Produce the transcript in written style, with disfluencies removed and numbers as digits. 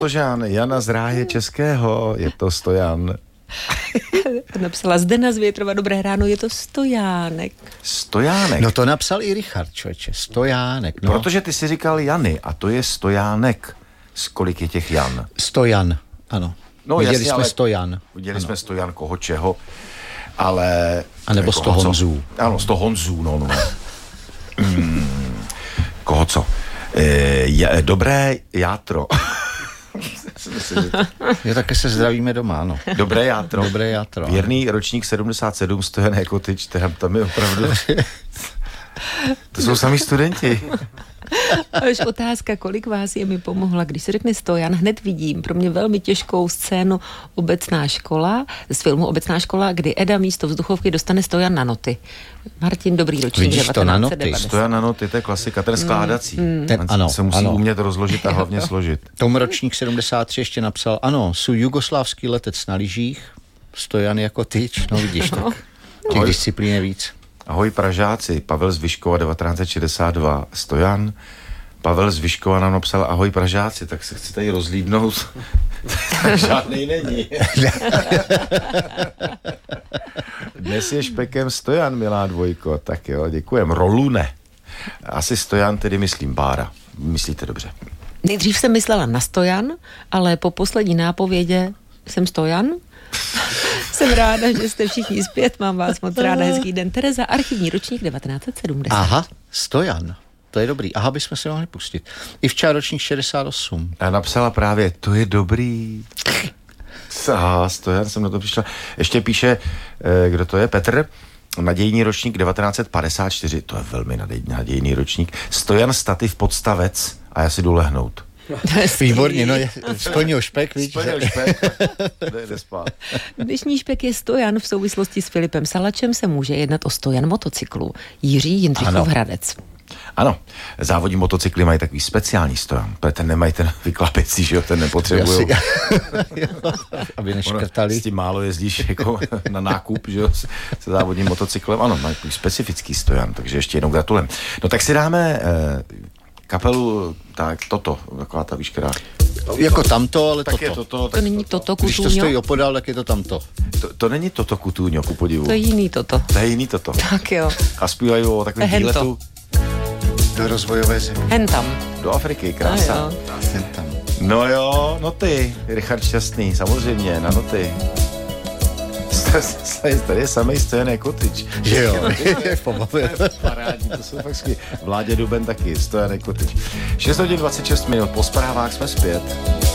Stojan, Jana z Ráje Českého, je to Stojan. Napsala Zdena z Větrova, dobré ráno, je to Stojánek. Stojánek? No to napsal i Richard, člověče, Stojánek. No. Protože ty si říkal Jany a to je Stojánek. Kolik je těch Jan? Stojan, ano. No, viděli jasně, jsme Stojan. Viděli jsme Stojan koho čeho, ale... A nebo 100 Honzů. Ano, 100 Honzů, no. Koho co? Dobré játro. Jo, také se zdravíme doma, ano. Dobré játro. Dobré játro. Věrný ročník 77, Stojan Jakotyč, tam je opravdu... To jsou samý studenti. Až otázka, kolik vás je mi pomohla. Když se řekne Stojan, hned vidím pro mě velmi těžkou scénu Obecná škola, z filmu Obecná škola, kdy Eda místo vzduchovky dostane Stojan na noty. Martin, dobrý ročník, 1990. Stojan na noty, to je klasika, ten skládací. Ten, ano, se musí umět rozložit a hlavně složit. Tom ročník 73 ještě napsal, ano, jsou jugoslávský letec na lyžích, Stojan Jakotyč, no vidíš, tak těch disciplín je víc. Ahoj Pražáci, Pavel z Vyškova 1962, Stojan. Pavel z Vyškova nám napsal ahoj Pražáci, tak se chci tady rozlídnout. Tak žádnej není. Dnes je špekem Stojan, milá dvojko, tak jo, děkujem. Rolune. Asi Stojan, tedy myslím Bára. Myslíte dobře. Nejdřív jsem myslela na Stojan, ale po poslední nápovědě jsem Stojan. Jsem ráda, že jste všichni zpět, mám vás moc ráda, hezký den. Tereza, archivní ročník 1970. Aha, Stojan, to je dobrý. Aha, bychom si mohli pustit. I včera ročník 68. A napsala právě, to je dobrý. Stojan, jsem na to přišla. Ještě píše, kdo to je, Petr, nadějný ročník 1954, to je velmi nadějný ročník. Stojan stativ podstavec a já si jdu lehnout. Výborně, no splnil špek, víš? Splnil špek, jde spát. Dnešní špek je Stojan, v souvislosti s Filipem Salačem se může jednat o Stojan motocyklu. Jiří Jindřichov Hradec. Ano, závodní motocykly mají takový speciální Stojan, protože ten nemají ten vyklapecí, že jo, ten nepotřebují. Aby neškrtali. S tím málo jezdíš jako na nákup, že jo, se závodním motocyklem. Ano, mají specifický Stojan, takže ještě jednou gratulujem. No tak si dáme kapelu, tak toto, taková ta výška. Jako tamto, ale tak toto. Je toto. To není toto, Když to stojí opodál, tak je to tamto. To není toto Kutůňo, ku podivu. To je jiný toto. To je jiný toto. Tak jo. A zpívají o takových výletů. Do rozvojové země. Hentam. Do Afriky, krása. Hentam. No jo, noty. Richard Šťastný, samozřejmě, na noty. Tady je samej Stojan Jakotyč. Že jo, pobavil. Parádní, to jsou fakt skvělý. Vládě Duben taky, Stojan Jakotyč. 6 hodin 26 minut, po zprávách jsme zpět.